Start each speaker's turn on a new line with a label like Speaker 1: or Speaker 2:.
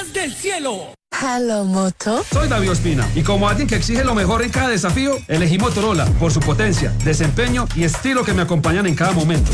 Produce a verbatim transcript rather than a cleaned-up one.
Speaker 1: estrellas del cielo.
Speaker 2: Hello, Moto.
Speaker 3: Soy David Ospina y como alguien que exige lo mejor en cada desafío, elegí Motorola por su potencia, desempeño y estilo que me acompañan en cada momento.